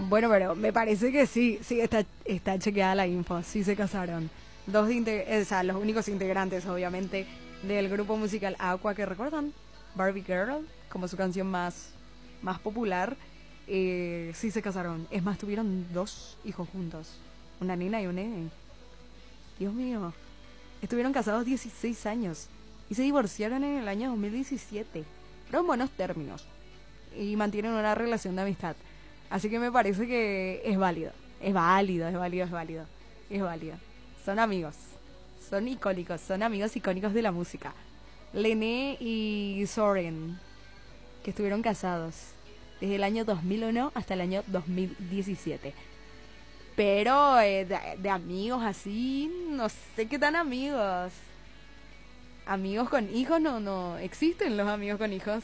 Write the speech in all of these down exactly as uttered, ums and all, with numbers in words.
Bueno, pero me parece que sí, sí, está, está chequeada la info, sí se casaron. Dos inte- o sea, los únicos integrantes, obviamente, del grupo musical Aqua que recuerdan, Barbie Girl, como su canción más, más popular, eh, sí se casaron. Es más, tuvieron dos hijos juntos, una nena y un nene. Dios mío, estuvieron casados dieciséis años y se divorciaron en el año dos mil diecisiete, pero en buenos términos, y mantienen una relación de amistad. Así que me parece que es válido, es válido, es válido, es válido, es válido. Son amigos, son icónicos, son amigos icónicos de la música. Lené y Soren, que estuvieron casados desde el año dos mil uno hasta el año dos mil diecisiete. Pero eh, de, de amigos así, no sé qué tan amigos. Amigos con hijos, no, no existen los amigos con hijos.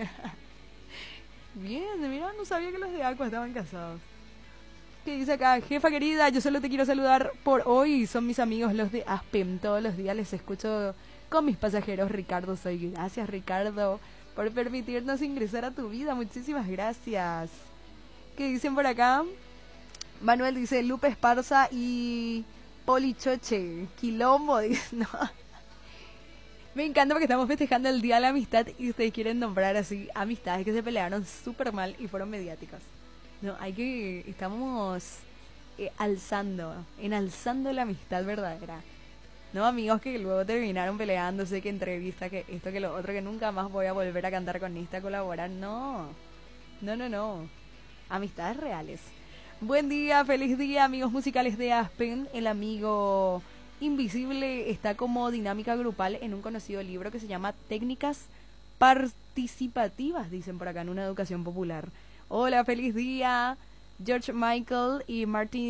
Bien, mira, no sabía que los de Aqua estaban casados. ¿Qué dice acá? Jefa querida, yo solo te quiero saludar por hoy. Son mis amigos los de Aspen. Todos los días les escucho con mis pasajeros. Ricardo soy. Gracias, Ricardo, por permitirnos ingresar a tu vida. Muchísimas gracias. ¿Qué dicen por acá? Manuel dice Lupe Esparza y Poli Choche. Quilombo, dice. No. Me encanta porque estamos festejando el Día de la Amistad y ustedes quieren nombrar así amistades que se pelearon súper mal y fueron mediáticas. No, hay que... Estamos eh, alzando, enalzando la amistad verdadera. No, amigos que luego terminaron peleándose, que entrevista, que esto, que lo otro, que nunca más voy a volver a cantar con esta, a colaborar. No, no, no, no. Amistades reales. Buen día, feliz día, amigos musicales de Aspen. El amigo invisible está como dinámica grupal en un conocido libro que se llama Técnicas Participativas, dicen por acá, en una educación popular. Hola, feliz día, George Michael y Martin